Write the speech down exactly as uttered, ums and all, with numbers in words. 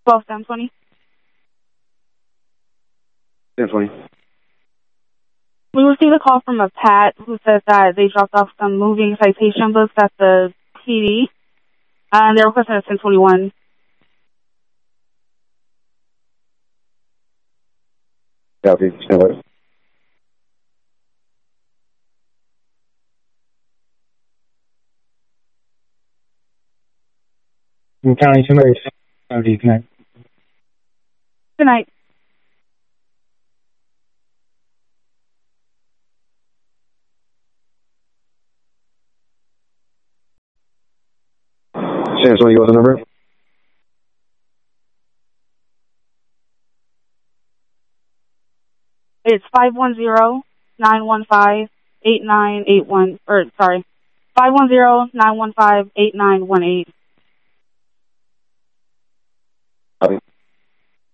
twelve ten twenty. ten twenty. We received a call from a Pat who says that they dropped off some moving citation books at the P D, and they're requesting a ten twenty-one. Copy. Stand by. County Summary. How do you connect? Good night. San Antonio, what's the number? It's five one zero, nine one five, eight nine eight one, or sorry, five one zero, nine one five, eight nine one eight.